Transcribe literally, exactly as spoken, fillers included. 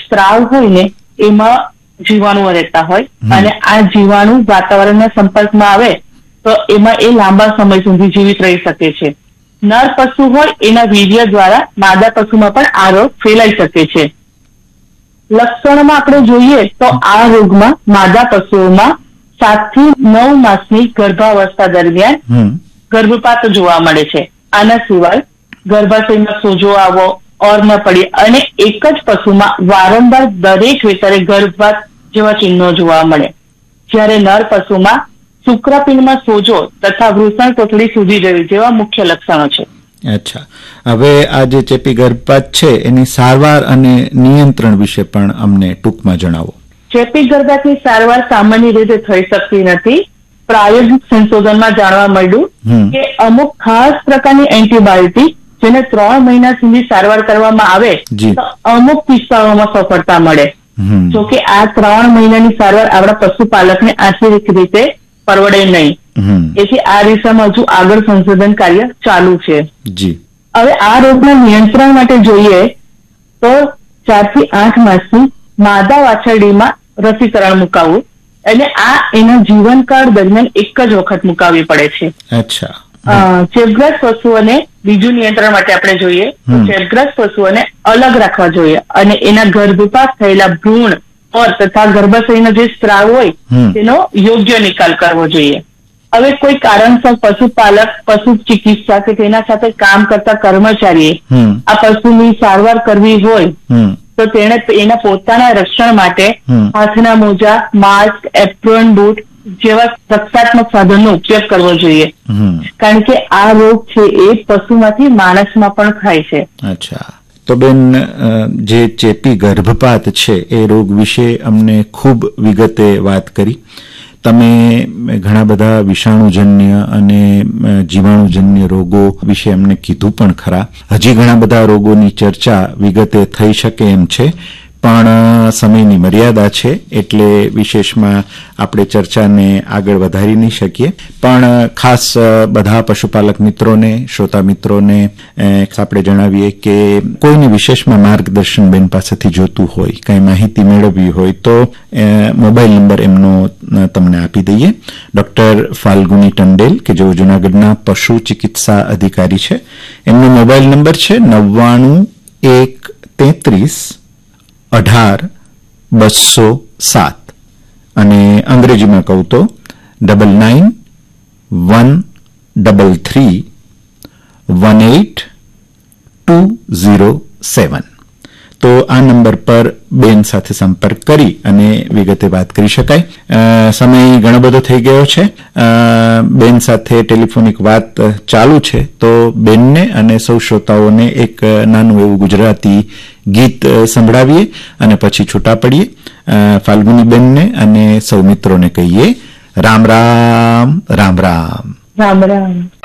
સ્ત્રાવ હોય ને એમાં જીવાણુઓ રહેતા હોય અને આ જીવાણુ વાતાવરણના સંપર્કમાં આવે તો એમાં એ લાંબા સમય સુધી જીવિત રહી શકે છે. નર પશુ હોય એના વીર્ય દ્વારા માદા પશુમાં પણ આ રોગ ફેલાઈ શકે છે. લક્ષણોમાં આપણે જોઈએ તો આ રોગમાં માદા પશુઓમાં સાત થી નવ માસની ગર્ભાવસ્થા દરમિયાન ગર્ભપાત જોવા મળે છે. આના સિવાય ગર્ભાશયમાં સોજો આવો, ઓર ન પડી અને એક જ પશુમાં વારંવાર દરેક વેતરે ગર્ભપાત જેવા ચિહ્નો જોવા મળે. જ્યારે નર પશુમાં શુક્રપિંડમાં સોજો તથા વૃષણ કોથળી સુધી જવી જેવા મુખ્ય લક્ષણો છે. અચ્છા, હવે આ જે ચેપી ગર્ભપાત છે એની સારવાર અને નિયંત્રણ વિશે પણ અમને ટૂંકમાં જણાવો. ચેપી ગર્ભપાતની સારવાર સામાન્ય રીતે થઈ શકતી નથી. પ્રાયોગિક સંશોધનમાં જાણવા મળ્યું કે અમુક ખાસ પ્રકારની એન્ટીબાયોટિક જેને ત્રણ મહિના સુધી સારવાર કરવામાં આવે તો અમુક કિસ્સાઓમાં સફળતા મળે. જોકે આ ત્રણ મહિનાની સારવાર આપણા પશુપાલકને આર્થિક રીતે પરવડે નહીં. એથી આ દિશામાં હજુ આગળ સંશોધન કાર્ય ચાલુ છે. હવે આ રોગના નિયંત્રણ માટે જોઈએ તો ચાર થી આઠ માસની માદા વાછરડીમાં રસીકરણ મુકાવવું અને આ એના જીવનકાળ દરમિયાન એક જ વખત મુકાવવી પડે છે. અચ્છા, ચેપગ્રસ્ત પશુઓને બીજું નિયંત્રણ માટે આપણે જોઈએ તો ચેપગ્રસ્ત પશુઓને અલગ રાખવા જોઈએ અને એના ગર્ભપાત થયેલા ભ્રૂણ ઓર તથા ગર્ભાશયનો જે સ્ત્રાવ હોય તેનો યોગ્ય નિકાલ કરવો જોઈએ. હવે કોઈ કારણસર પશુપાલક, પશુ ચિકિત્સક કે તેના સાથે કામ કરતા કર્મચારીએ આ પશુની સારવાર કરવી હોય તો તેણે એના પોતાના રક્ષણ માટે હાથના મોજા, માસ્ક, એપ્રોન, બૂટ જેવા રક્ષાત્મક સાધનનો ઉપયોગ કરવો જોઈએ. કારણ કે આ રોગ છે એ પશુમાંથી માણસમાં પણ થાય છે. અચ્છા, તો બેન, જે ચેપી ગર્ભપાત છે એ રોગ વિશે અમને ખૂબ વિગતે વાત કરી. તમે ઘણા બધા વિષાણુજન્ય અને જીવાણુજન્ય રોગો વિશે અમને કીધું પણ ખરા. હજી ઘણા બધા રોગોની ચર્ચા વિગતે થઈ શકે એમ છે, પણ સમયની મર્યાદા છે એટલે વિશેષમાં આપણે ચર્ચાને આગળ વધારી નહીં શકીએ. પણ ખાસ બધા પશુપાલક મિત્રોને, શ્રોતા મિત્રોને આપણે જણાવીએ કે કોઈને વિશેષમાં માર્ગદર્શન બેન પાસેથી જોતું હોય, કંઈ માહિતી મેળવવી હોય તો મોબાઈલ નંબર એમનો તમને આપી દઈએ. ડોક્ટર ફાલ્ગુની ટંડેલ કે જેઓ જૂનાગઢના પશુ ચિકિત્સા અધિકારી છે, એમનો મોબાઈલ નંબર છે નવ્વાણું એક તેત્રીસ અઢાર બસો સાત અને અંગ્રેજીમાં કહું તો double nine one double three one eight two zero seven. તો આ નંબર પર બેન સાથે સંપર્ક કરી અને વિગતે વાત કરી શકાય. સમય ઘણો બધો થઈ ગયો છે. બેન સાથે ટેલિફોનિક વાત ચાલુ છે તો બેનને અને સૌ શ્રોતાઓને એક નાનું એવું ગુજરાતી ગીત સંભળાવીએ અને પછી છૂટા પડીએ. ફાલ્ગુની બેનને અને સૌ મિત્રોને કહીએ રામ રામ રામ રામ રામ રામ.